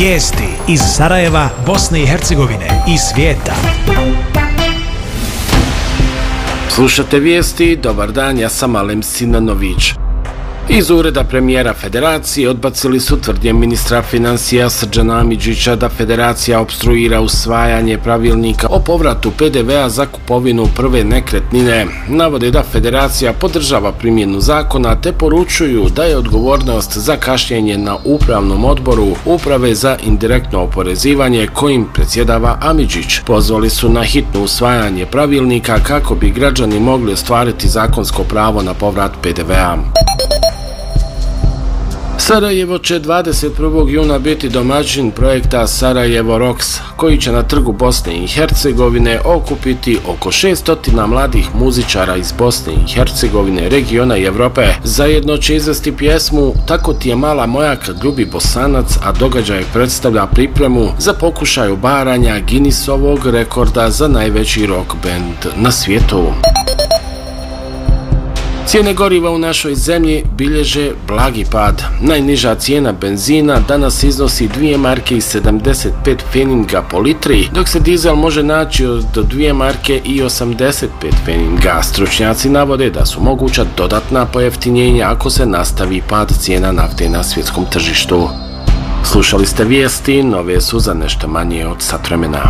Vijesti iz Sarajeva, Bosne i Hercegovine i svijeta. Slušate vijesti, dobar dan, ja sam Alem Sinanović. Iz ureda premijera Federacije odbacili su tvrdnje ministra financija Srđana Amidžića da Federacija opstruira usvajanje pravilnika o povratu PDV-a za kupovinu prve nekretnine. Navode da Federacija podržava primjenu zakona te poručuju da je odgovornost za kašnjenje na upravnom odboru Uprave za indirektno oporezivanje kojim predsjedava Amidžić. Pozvali su na hitno usvajanje pravilnika kako bi građani mogli ostvariti zakonsko pravo na povrat PDV-a. Sarajevo će 21. juna biti domaćin projekta Sarajevo Rocks, koji će na trgu Bosne i Hercegovine okupiti oko 600 mladih muzičara iz Bosne i Hercegovine, regiona i Evrope. Zajedno će izvesti pjesmu Tako ti je mala moja kad ljubi Bosanac, a događaj predstavlja pripremu za pokušaj obaranja Guinnessovog rekorda za najveći rock band na svijetu. Cijene goriva u našoj zemlji bilježe blagi pad. Najniža cijena benzina danas iznosi 2 marke i 75 pfeninga po litri, dok se dizel može naći od 2 marke i 85 pfeninga. Stručnjaci navode da su moguća dodatna pojeftinjenja ako se nastavi pad cijena nafte na svjetskom tržištu. Slušali ste vijesti, nove su za nešto manje od sat vremena.